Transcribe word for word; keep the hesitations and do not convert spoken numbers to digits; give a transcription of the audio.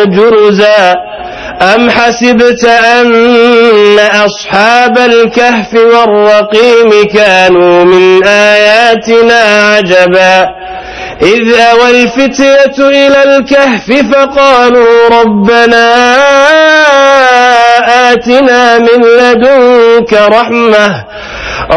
جرزا أم حسبت أن أصحاب الكهف والرقيم كانوا من آياتنا عجبا إذ أوى الفتية إلى الكهف فقالوا ربنا آتنا من لدنك رحمة